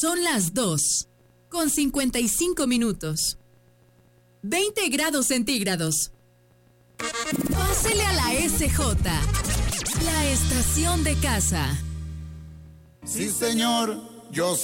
Son las 2:55. 20 grados centígrados. Pásele a la SJ, la estación de casa. Sí, señor, yo soy